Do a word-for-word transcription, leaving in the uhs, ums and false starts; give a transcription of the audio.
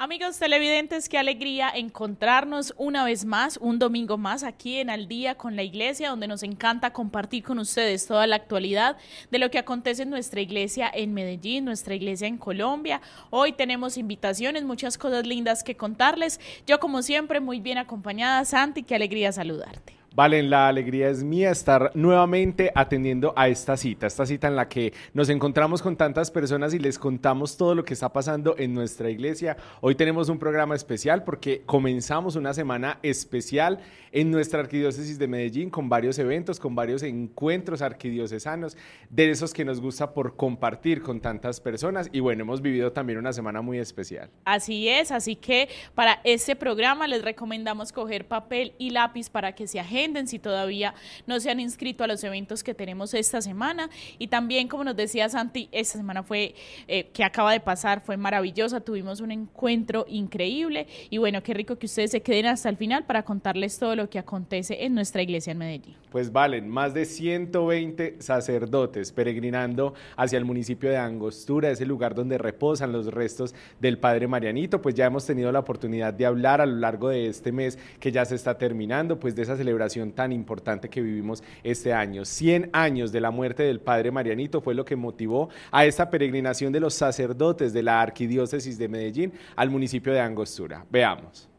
Amigos televidentes, qué alegría encontrarnos una vez más, un domingo más aquí en Al Día con la Iglesia, donde nos encanta compartir con ustedes toda la actualidad de lo que acontece en nuestra iglesia en Medellín, nuestra iglesia en Colombia. Hoy tenemos invitaciones, muchas cosas lindas que contarles. Yo, como siempre, muy bien acompañada. Santi, qué alegría saludarte. Valen, la alegría es mía estar nuevamente atendiendo a esta cita, esta cita en la que nos encontramos con tantas personas y les contamos todo lo que está pasando en nuestra iglesia. Hoy tenemos un programa especial porque comenzamos una semana especial en nuestra arquidiócesis de Medellín con varios eventos, con varios encuentros arquidiocesanos, de esos que nos gusta por compartir con tantas personas. Y bueno, hemos vivido también una semana muy especial. Así es, así que para este programa les recomendamos coger papel y lápiz para que se agenden si todavía no se han inscrito a los eventos que tenemos esta semana. Y también, como nos decía Santi, esta semana fue, eh, que acaba de pasar, fue maravillosa, tuvimos un encuentro increíble y bueno, qué rico que ustedes se queden hasta el final para contarles todo lo que acontece en nuestra iglesia en Medellín. Pues Valen, más de ciento veinte sacerdotes peregrinando hacia el municipio de Angostura, ese lugar donde reposan los restos del Padre Marianito. Pues ya hemos tenido la oportunidad de hablar a lo largo de este mes que ya se está terminando, pues de esa celebración tan importante que vivimos este año. cien años de la muerte del Padre Marianito fue lo que motivó a esta peregrinación de los sacerdotes de la arquidiócesis de Medellín al municipio de Angostura. Veamos.